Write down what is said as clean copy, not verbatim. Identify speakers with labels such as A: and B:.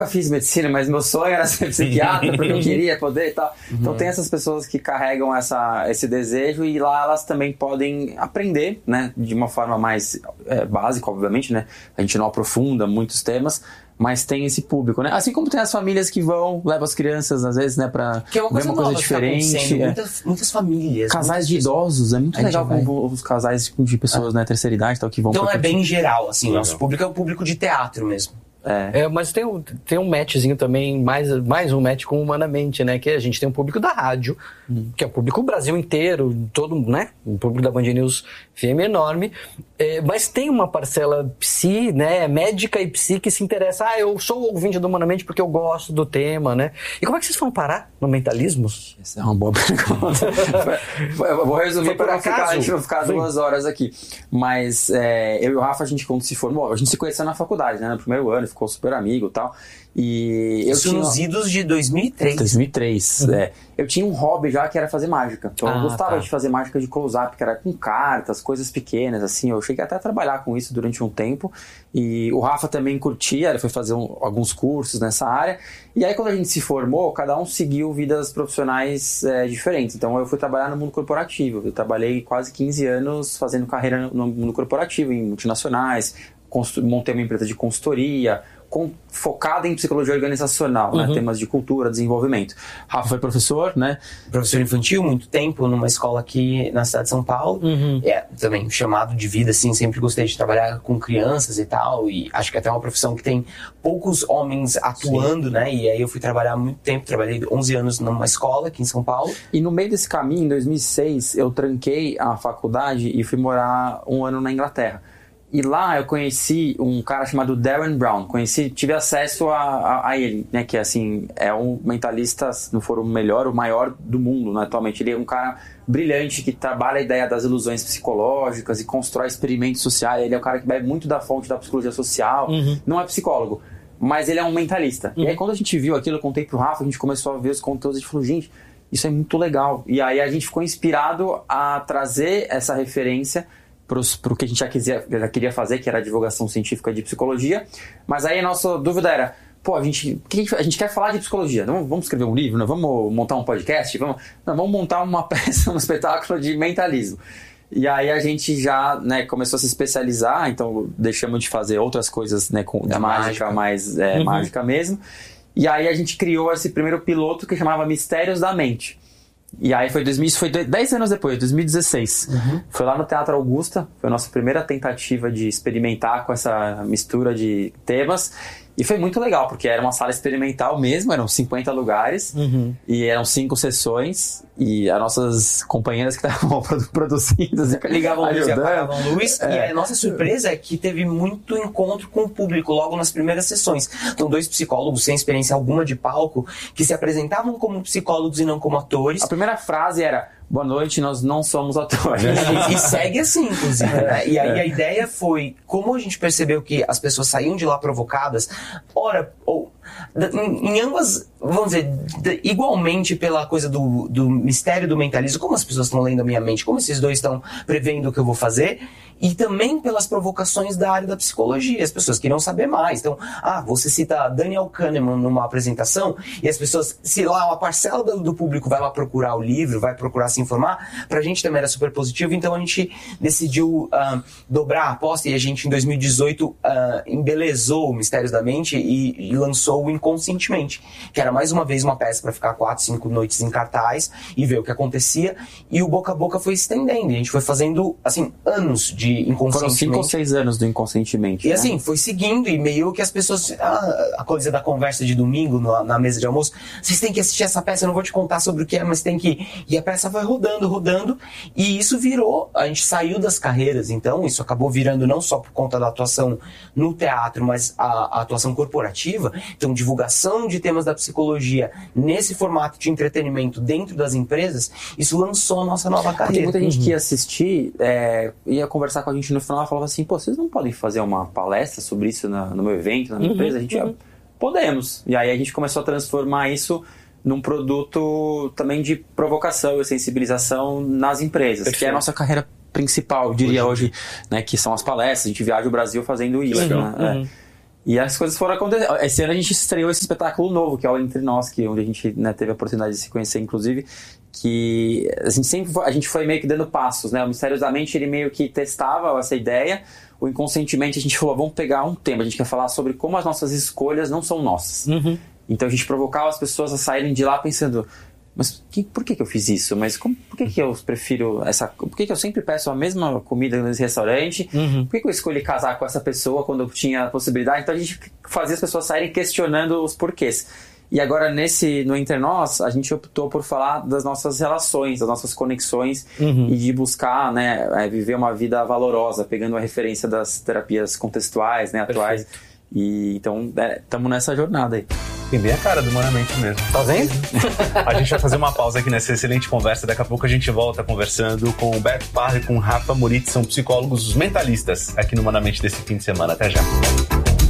A: fiz medicina, mas meu sonho era ser psiquiatra, porque eu queria poder e tal. Então tem essas pessoas que carregam esse desejo e lá elas também podem aprender, né, de uma forma mais básica, obviamente, né? A gente não aprofunda muitos temas, mas tem esse público, né? Assim como tem as famílias que levam as crianças, às vezes, né, pra
B: ver uma coisa
A: diferente.
B: Muitas famílias.
A: Casais de idosos, é muito legal como os casais de pessoas, né, terceira idade, tal, que vão...
B: Então é bem geral, assim, nosso público é o público de teatro mesmo.
C: Mas tem um matchzinho também, mais um match com Humanamente, né? Que a gente tem um público da rádio, que é o público Brasil inteiro, todo, né? O público da Band News FM enorme. Mas tem uma parcela psi, né? Médica e psi que se interessa. Eu sou ouvinte do Humanamente porque eu gosto do tema, né? E como é que vocês vão parar no mentalismo?
A: Essa é uma boa pergunta. Eu vou resumir para a gente não ficar 2 horas aqui. Mas eu e o Rafa, a gente quando se formou, a gente se conheceu na faculdade, né? No primeiro ano, ficou super amigo e tal. E
B: isso nos idos de 2003.
A: 2003, Eu tinha um hobby já que era fazer mágica. Então eu gostava de fazer mágica de close-up, que era com cartas, coisas pequenas, assim. Eu cheguei até a trabalhar com isso durante um tempo. E o Rafa também curtia, ele foi fazer alguns cursos nessa área. E aí quando a gente se formou, cada um seguiu vidas profissionais diferentes. Então eu fui trabalhar no mundo corporativo. Eu trabalhei quase 15 anos fazendo carreira no mundo corporativo, em multinacionais. Montei uma empresa de consultoria, focada em psicologia organizacional, né? Temas de cultura, desenvolvimento. Rafa foi professor, né?
B: Professor infantil, muito tempo, numa escola aqui na cidade de São Paulo. Também chamado de vida, assim, sempre gostei de trabalhar com crianças e tal, e acho que até é uma profissão que tem poucos homens atuando, né? E aí eu fui trabalhar muito tempo, trabalhei 11 anos numa escola aqui em São Paulo.
A: E no meio desse caminho, em 2006, eu tranquei a faculdade e fui morar 1 ano na Inglaterra. E lá eu conheci um cara chamado Darren Brown. Tive acesso a ele, né? Que assim, é um mentalista, se não for o melhor, o maior do mundo, né, atualmente. Ele é um cara brilhante que trabalha a ideia das ilusões psicológicas e constrói experimentos sociais. Ele é um cara que bebe muito da fonte da psicologia social. Não é psicólogo, mas ele é um mentalista. E aí quando a gente viu aquilo, eu contei pro Rafa, a gente começou a ver os conteúdos e a gente falou, gente, isso é muito legal. E aí a gente ficou inspirado a trazer essa referência pro que a gente já queria fazer, que era a divulgação científica de psicologia. Mas aí a nossa dúvida era, a gente quer falar de psicologia, não vamos escrever um livro, não vamos montar um podcast, vamos montar uma peça, um espetáculo de mentalismo. E aí a gente já, né, começou a se especializar, então deixamos de fazer outras coisas, né, de mágica, mais mágica mesmo. E aí a gente criou esse primeiro piloto que chamava Mistérios da Mente. E aí isso foi 10 anos depois, 2016. Foi lá no Teatro Augusta, foi a nossa primeira tentativa de experimentar com essa mistura de temas. E foi muito legal, porque era uma sala experimental mesmo, eram 50 lugares, e eram 5 sessões, e as nossas companheiras que estavam produzindo,
B: ligavam luz e apagavam luz, e a nossa surpresa é que teve muito encontro com o público logo nas primeiras sessões. Então 2 psicólogos sem experiência alguma de palco, que se apresentavam como psicólogos e não como atores.
A: A primeira frase era: boa noite, nós não somos atores.
B: E segue assim, inclusive. Né? E aí a ideia foi, como a gente percebeu que as pessoas saíam de lá provocadas, em ambas, vamos dizer, igualmente pela coisa do mistério do mentalismo, como as pessoas estão lendo a minha mente, como esses 2 estão prevendo o que eu vou fazer, e também pelas provocações da área da psicologia. As pessoas queriam saber mais. Então, você cita Daniel Kahneman numa apresentação, e as pessoas, se lá uma parcela do público vai lá procurar o livro, vai procurar se informar, pra gente também era super positivo, então a gente decidiu dobrar a aposta, e a gente em 2018 embelezou o Mistérios da Mente e lançou o Inconscientemente, que era mais uma vez uma peça para ficar 4, 5 noites em cartaz e ver o que acontecia, e o boca a boca foi estendendo, e a gente foi fazendo, assim, anos de Inconscientemente.
A: Foram 5 ou 6 anos do Inconscientemente.
B: E assim, foi seguindo, e meio que as pessoas, a coisa da conversa de domingo na mesa de almoço, vocês têm que assistir essa peça, eu não vou te contar sobre o que é, mas tem que... E a peça foi rodando, e isso virou, a gente saiu das carreiras, então isso acabou virando não só por conta da atuação no teatro, mas a atuação corporativa, então divulgação de temas da psicologia nesse formato de entretenimento dentro das empresas, isso lançou a nossa nova carreira.
A: Tem muita gente que ia assistir, ia conversar com a gente no final e falava assim, vocês não podem fazer uma palestra sobre isso no meu evento, na minha empresa? A gente podemos. E aí a gente começou a transformar isso num produto também de provocação e sensibilização nas empresas, que é a nossa carreira principal, eu diria hoje, né, que são as palestras. A gente viaja o Brasil fazendo isso, né? E as coisas foram acontecendo. Esse ano a gente estreou esse espetáculo novo, que é o Entre Nós, onde a gente, né, teve a oportunidade de se conhecer, inclusive, que a gente foi meio que dando passos, né? O Misteriosamente, ele meio que testava essa ideia. O Inconscientemente, a gente falou, vamos pegar um tema, a gente quer falar sobre como as nossas escolhas não são nossas. Então a gente provocava as pessoas a saírem de lá pensando, mas por que eu fiz isso? Mas por que eu prefiro por que eu sempre peço a mesma comida nesse restaurante? Por que eu escolhi casar com essa pessoa quando eu tinha a possibilidade? Então a gente fazia as pessoas saírem questionando os porquês. E agora no Entre Nós, a gente optou por falar das nossas relações, das nossas conexões e de buscar, né, viver uma vida valorosa, pegando a referência das terapias contextuais, né, atuais.
C: Perfeito.
A: E então estamos nessa jornada aí.
D: Tem bem a cara do Humanamente mesmo.
C: Tá vendo?
D: A gente vai fazer uma pausa aqui nessa excelente conversa. Daqui a pouco a gente volta conversando com o Beto Parra e com o Rafa Moritz, são psicólogos mentalistas aqui no Humanamente desse fim de semana. Até já.